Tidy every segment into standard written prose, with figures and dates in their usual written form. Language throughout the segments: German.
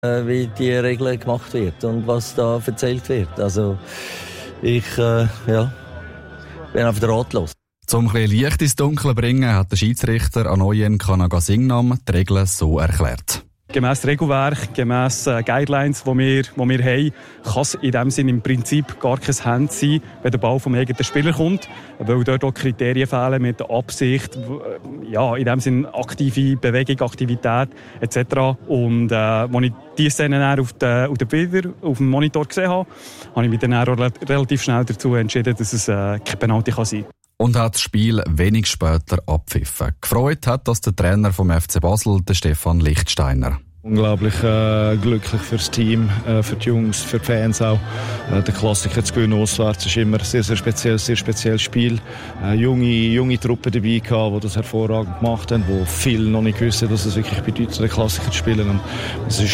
wie die Regeln gemacht wird und was da erzählt wird. Also ich bin einfach ratlos. Um ein bisschen Licht ins Dunkle zu bringen, hat der Schiedsrichter Anoyen Kanagasingnam die Regeln so erklärt. Gemäss Regelwerk, gemäss Guidelines, die wir haben, kann es in dem Sinne im Prinzip gar kein Hand sein, wenn der Ball vom eigenen Spieler kommt, weil dort auch Kriterien fehlen mit der Absicht, in dem Sinne aktive Bewegung, Aktivität etc. Und als ich diese Szene dann auf dem Monitor gesehen habe ich mich dann auch relativ schnell dazu entschieden, dass es kein Penalty kann sein. Und hat das Spiel wenig später abpfiffen. Gefreut hat das der Trainer vom FC Basel, der Stefan Lichtsteiner. Unglaublich glücklich fürs Team, für die Jungs, für die Fans auch. Der Klassiker zu gewinnen auswärts ist immer ein sehr spezielles Spiel. Junge Truppe dabei gehabt, die das hervorragend gemacht haben, die viel noch nicht wissen, dass es wirklich bedeutet, den Klassiker zu spielen. Und das ist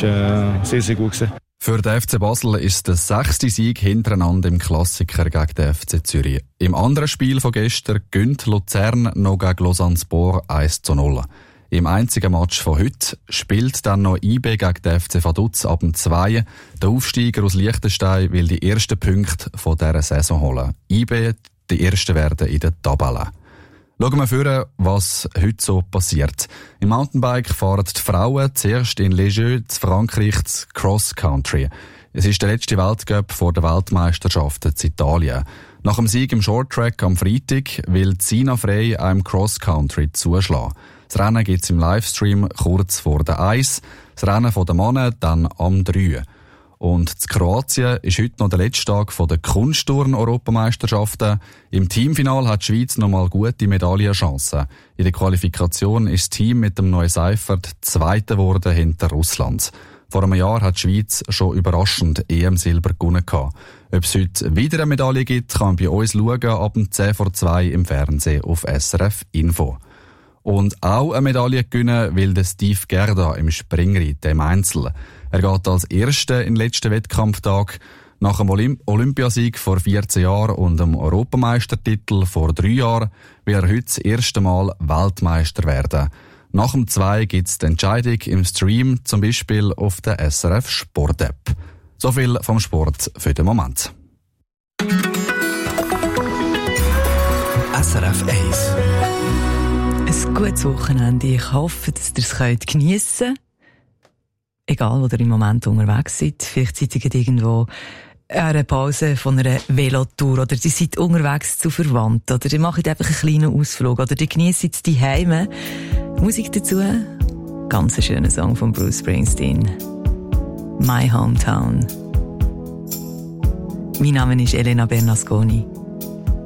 sehr gut gewesen. Für den FC Basel ist der 6. Sieg hintereinander im Klassiker gegen den FC Zürich. Im anderen Spiel von gestern gönnt Luzern noch gegen Lausanne-Sport 1:0. Im einzigen Match von heute spielt dann noch IB gegen den FC Vaduz ab dem 2. Der Aufsteiger aus Liechtenstein will die ersten Punkte von dieser Saison holen. IB die Ersten werden in der Tabelle. Schauen wir vor, was heute so passiert. Im Mountainbike fahren die Frauen zuerst in Les Jeux zu Frankreich das Cross Country. Es ist der letzte Weltcup vor der Weltmeisterschaften in Italien. Nach dem Sieg im Shorttrack am Freitag will Sina Frey einem Cross Country zuschlagen. Das Rennen gibt es im Livestream kurz vor der 1, das Rennen der Männer dann am 3. Und in Kroatien ist heute noch der letzte Tag der Kunstturn-Europameisterschaften. Im Teamfinal hat die Schweiz nochmal gute Medaillenchancen. In der Qualifikation ist das Team mit dem Neuseifert Zweiter geworden hinter Russland. Vor einem Jahr hat die Schweiz schon überraschend EM-Silber gewonnen. Ob es heute wieder eine Medaille gibt, kann man bei uns schauen, ab 10:02 im Fernsehen auf SRF Info. Und auch eine Medaille gewinnen will der Steve Gerda im Springreiten im Einzel. Er geht als Erster in den letzten Wettkampftag. Nach dem Olympiasieg vor 14 Jahren und dem Europameistertitel vor 3 Jahren will er heute das erste Mal Weltmeister werden. Nach dem 2 gibt es die Entscheidung im Stream, zum Beispiel auf der SRF Sport App. So viel vom Sport für den Moment. SRF 1. Ein gutes Wochenende. Ich hoffe, dass ihr es geniessen könnt. Egal, wo ihr im Moment unterwegs seid. Vielleicht seid ihr irgendwo eine Pause von einer Velotour oder ihr seid unterwegs zu Verwandten oder ihr macht einfach einen kleinen Ausflug oder ihr genießt jetzt die Heime. Musik dazu, ganz ein schöner Song von Bruce Springsteen. My Hometown. Mein Name ist Elena Bernasconi.